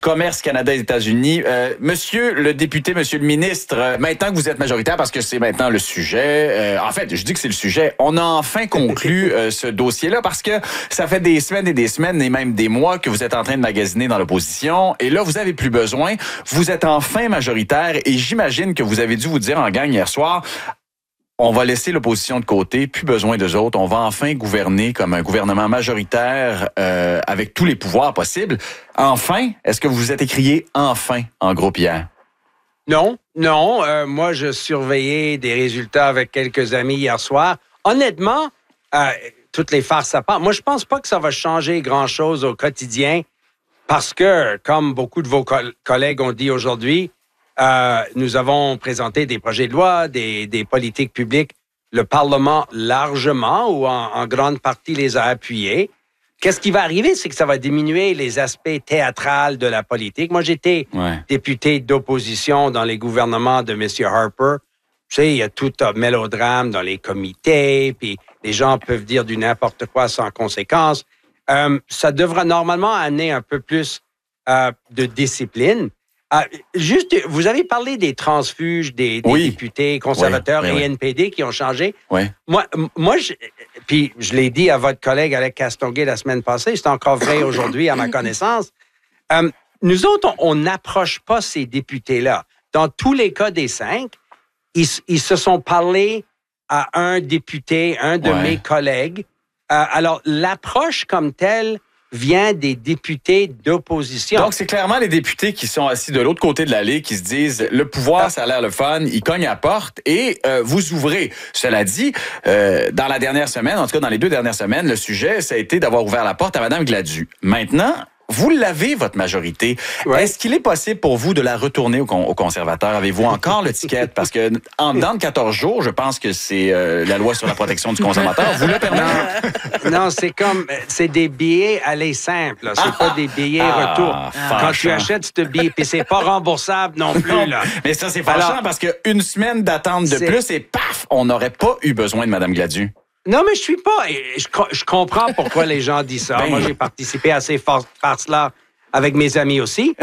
Commerce Canada et États-Unis. Monsieur le député, monsieur le ministre, maintenant que vous êtes majoritaire, parce que c'est maintenant le sujet, en fait, je dis que c'est le sujet, on a enfin conclu ce dossier-là parce que ça fait des semaines et même des mois que vous êtes en train de magasiner dans l'opposition et là, vous avez plus besoin. Vous êtes enfin majoritaire et j'imagine que vous avez dû vous dire en gang hier soir, on va laisser l'opposition de côté, plus besoin d'eux autres. On va enfin gouverner comme un gouvernement majoritaire avec tous les pouvoirs possibles. Enfin, est-ce que vous vous êtes écrié « enfin » en groupe hier? Non. Moi, je surveillais des résultats avec quelques amis hier soir. Honnêtement, toutes les farces à part, moi, je pense pas que ça va changer grand-chose au quotidien parce que, comme beaucoup de vos collègues ont dit aujourd'hui, nous avons présenté des projets de loi, des politiques publiques. Le Parlement, largement ou en grande partie, les a appuyés. Qu'est-ce qui va arriver? C'est que ça va diminuer les aspects théâtrales de la politique. Moi, j'étais député d'opposition dans les gouvernements de M. Harper. Tu sais, il y a tout un mélodrame dans les comités, puis les gens peuvent dire du n'importe quoi sans conséquence. Ça devra normalement amener un peu plus de discipline. Juste, vous avez parlé des transfuges des députés conservateurs et NPD qui ont changé. Oui. Moi, puis je l'ai dit à votre collègue Alex Castonguay la semaine passée, c'est encore vrai aujourd'hui à ma connaissance. Nous autres, on n'approche pas ces députés-là. Dans tous les cas des 5, ils se sont parlé à un député, un de mes collègues. Alors, l'approche comme telle vient des députés d'opposition. Donc, c'est clairement les députés qui sont assis de l'autre côté de l'allée qui se disent le pouvoir, ça a l'air le fun, ils cognent à la porte et vous ouvrez. Cela dit, dans la dernière semaine, en tout cas dans les 2 dernières semaines, le sujet, ça a été d'avoir ouvert la porte à Mme Gladu. Maintenant, vous l'avez, votre majorité. Ouais. Est-ce qu'il est possible pour vous de la retourner aux conservateurs? Avez-vous encore le ticket? Parce que dans de 14 jours, je pense que c'est la loi sur la protection du consommateur. Vous le permettez? Non, c'est des billets aller simples. Là. C'est pas des billets retour. Quand tu achètes ce billet, puis c'est pas remboursable non plus. Non, là. Mais ça, c'est fâchant parce qu'une semaine d'attente de plus et paf, on n'aurait pas eu besoin de Mme Gladu. Non, mais je suis pas... Je comprends pourquoi les gens disent ça. Moi, j'ai participé à ces farces-là avec mes amis aussi.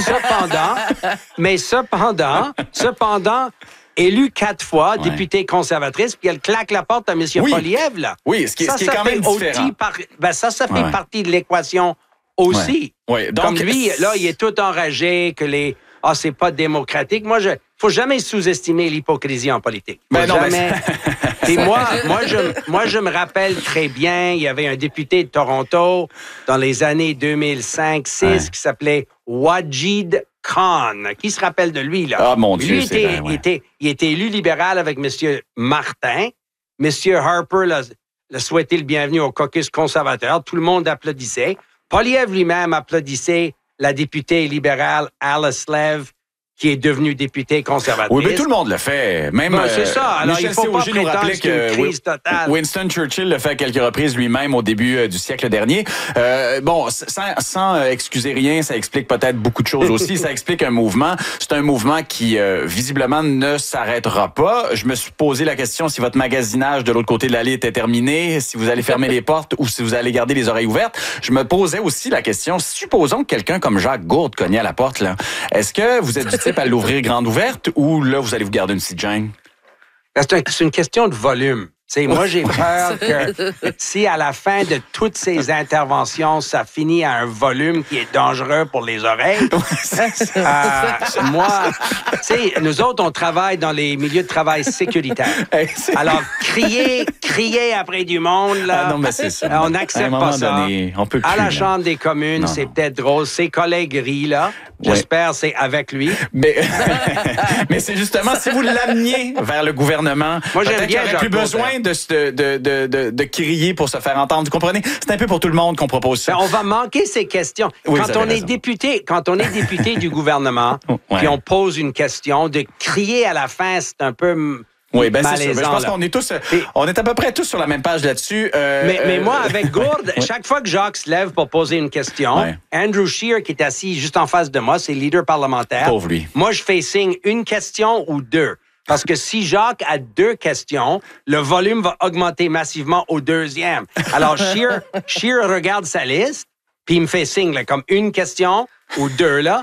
Cependant, élu 4 fois, députée conservatrice, puis elle claque la porte à M. Poilievre, là. Oui, ce qui est quand même différent. Ça fait partie de l'équation aussi. Ouais. Donc, comme lui, là, il est tout enragé que c'est pas démocratique. Faut jamais sous-estimer l'hypocrisie en politique. Et moi, je me rappelle très bien, il y avait un député de Toronto dans les années 2005-6 qui s'appelait Wajid Khan. Qui se rappelle de lui, là? Ah, mon Dieu, il était élu libéral avec M. Martin. M. Harper l'a souhaité le bienvenu au caucus conservateur. Tout le monde applaudissait. Poilievre lui-même applaudissait la députée libérale Alice Lev, qui est devenue députée conservatrice. Oui, mais tout le monde le fait. Même, c'est ça. Alors, il ne faut pas prétendre que c'est une crise totale. Winston Churchill le fait à quelques reprises lui-même au début du siècle dernier. Sans excuser rien, ça explique peut-être beaucoup de choses aussi. Ça explique un mouvement. C'est un mouvement qui, visiblement, ne s'arrêtera pas. Je me suis posé la question si votre magasinage de l'autre côté de l'allée était terminé, si vous allez fermer les portes ou si vous allez garder les oreilles ouvertes. Je me posais aussi la question, supposons que quelqu'un comme Jacques Gourde cognait à la porte, là. Est-ce que vous êtes du type à l'ouvrir grande ouverte ou là, vous allez vous garder une petite gêne? C'est une question de volume. Moi, j'ai peur que si à la fin de toutes ces interventions, ça finit à un volume qui est dangereux pour les oreilles, nous autres, on travaille dans les milieux de travail sécuritaires. Alors, crier après du monde, là, non, mais c'est ça. On n'accepte pas ça. Donné, on peut plus, à la Chambre des communes, c'est peut-être drôle. Ses collègues rient, là. J'espère c'est avec lui. Mais c'est justement, si vous l'ameniez vers le gouvernement, moi, j'aime bien qu'il n'y aurait plus besoin de crier pour se faire entendre. Vous comprenez? C'est un peu pour tout le monde qu'on propose ça. On va manquer ces questions. Quand on est député du gouvernement, puis on pose une question, de crier à la fin, c'est un peu... Oui, c'est sûr. Je pense qu'on est tous, on est à peu près tous sur la même page là-dessus. Mais moi, avec Gourde, chaque fois que Jacques se lève pour poser une question, Andrew Scheer, qui est assis juste en face de moi, c'est le leader parlementaire. Pauvre lui. Moi, je fais signe une question ou 2. Parce que si Jacques a 2 questions, le volume va augmenter massivement au 2e. Alors, Scheer regarde sa liste, puis il me fait signe, là, comme une question, ou deux, là.